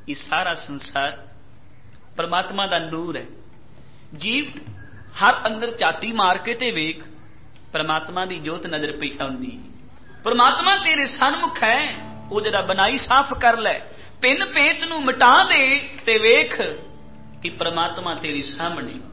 ਇਹ ਸਾਰਾ ਸੰਸਾਰ ਪਰਮਾਤਮਾ ਦਾ ਨੂਰ ਹੈ। ਜੀਵ ਹਰ ਅੰਦਰ ਝਾਤੀ ਮਾਰ ਕੇ ਤੇ ਵੇਖ, ਪਰਮਾਤਮਾ ਦੀ ਜੋਤ ਨਜ਼ਰ ਪਈ ਆਉਂਦੀ। ਪਰਮਾਤਮਾ ਤੇਰੇ ਸਨਮੁਖ ਹੈ, ਉਹ ਜਿਹੜਾ ਬਣਾਈ ਸਾਫ਼ ਕਰ ਲੈ, ਪਿੰਨ ਪੇਤ ਨੂੰ ਮਿਟਾ ਦੇ ਤੇ ਵੇਖ ਕਿ ਪਰਮਾਤਮਾ ਤੇਰੇ ਸਾਹਮਣੇ।